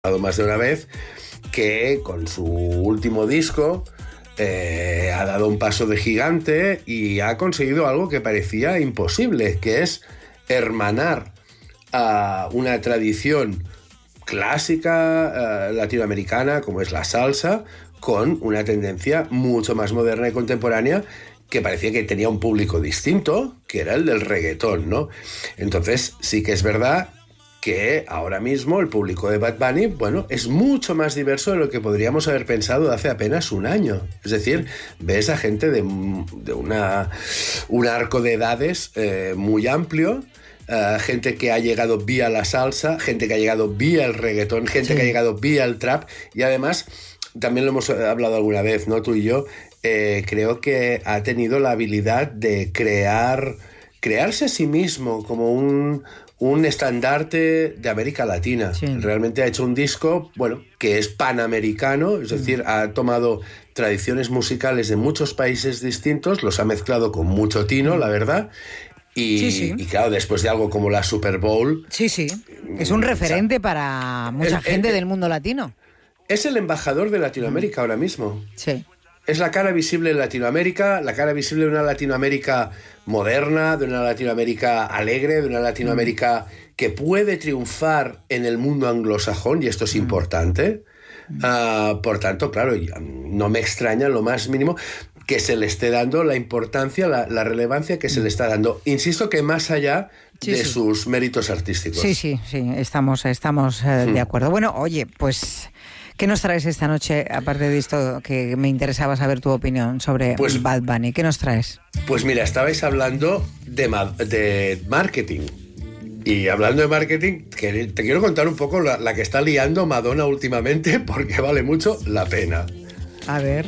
más de una vez que con su último disco ha dado un paso de gigante y ha conseguido algo que parecía imposible, que es hermanar a una tradición clásica latinoamericana como es la salsa con una tendencia mucho más moderna y contemporánea que parecía que tenía un público distinto, que era el del reggaetón, ¿no? Entonces sí que es verdad que ahora mismo el público de Bad Bunny, bueno, es mucho más diverso de lo que podríamos haber pensado hace apenas un año. Es decir, ves a gente de un arco de edades muy amplio, gente que ha llegado vía la salsa, gente que ha llegado vía el reggaetón, gente que ha llegado vía el trap, y además, también lo hemos hablado alguna vez, ¿no? Tú y yo, creo que ha tenido la habilidad de crearse a sí mismo como un estandarte de América Latina. Sí. Realmente ha hecho un disco, bueno, que es panamericano, es decir, ha tomado tradiciones musicales de muchos países distintos, los ha mezclado con mucho tino, la verdad. Y claro, después de algo como la Super Bowl... Sí, es un referente para mucha gente del mundo latino. Es el embajador de Latinoamérica ahora mismo. Sí. Es la cara visible de Latinoamérica, la cara visible de una Latinoamérica moderna, de una Latinoamérica alegre, de una Latinoamérica que puede triunfar en el mundo anglosajón, y esto es importante. Por tanto, claro, no me extraña lo más mínimo que se le esté dando la importancia, la relevancia que se le está dando. Insisto que más allá de sus méritos artísticos. Sí, estamos de acuerdo. Bueno, oye, pues... ¿qué nos traes esta noche, aparte de esto que me interesaba saber tu opinión sobre Bad Bunny? ¿Qué nos traes? Pues mira, estabais hablando de marketing. Y hablando de marketing, te quiero contar un poco la que está liando Madonna últimamente, porque vale mucho la pena. A ver.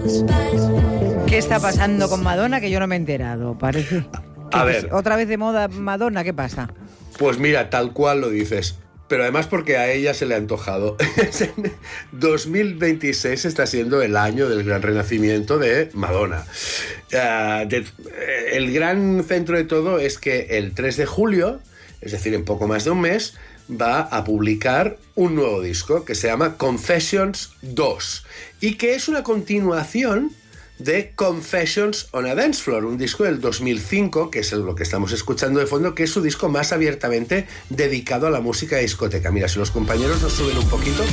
¿Qué está pasando con Madonna que yo no me he enterado? Parece. A ver. ¿Otra vez de moda Madonna? ¿Qué pasa? Pues mira, tal cual lo dices. Pero además porque a ella se le ha antojado. 2026 está siendo el año del gran renacimiento de Madonna. El gran centro de todo es que el 3 de julio, es decir, en poco más de un mes, va a publicar un nuevo disco que se llama Confessions 2 y que es una continuación de Confessions on a Dance Floor, un disco del 2005, que es lo que estamos escuchando de fondo, que es su disco más abiertamente dedicado a la música de discoteca. Mira, si los compañeros nos suben un poquito...